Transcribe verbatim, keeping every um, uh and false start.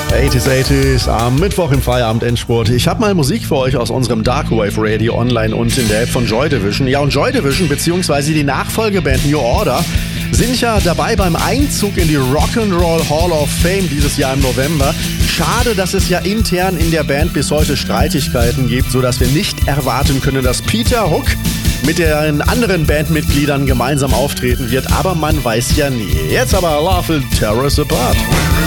achtziger achtziger am Mittwoch im Feierabend-Endspurt. Ich habe mal Musik für euch aus unserem Darkwave Radio online und in der App von Joy Division. Ja, und Joy Division bzw. die Nachfolgeband New Order sind ja dabei beim Einzug in die Rock'n'Roll Hall of Fame dieses Jahr im November. Schade, dass es ja intern in der Band bis heute Streitigkeiten gibt, sodass wir nicht erwarten können, dass Peter Hook mit den anderen Bandmitgliedern gemeinsam auftreten wird. Aber man weiß ja nie. Jetzt aber Love Will Tear Us Apart.